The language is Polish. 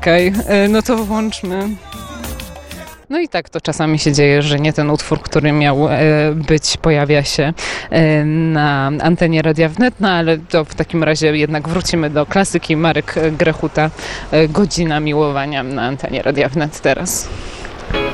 Okej, no to włączmy. No i tak to czasami się dzieje, że nie ten utwór, który miał być, pojawia się na antenie Radia Wnet, no ale to w takim razie jednak wrócimy do klasyki. Marek Grechuta, Godzina miłowania na antenie Radia Wnet teraz.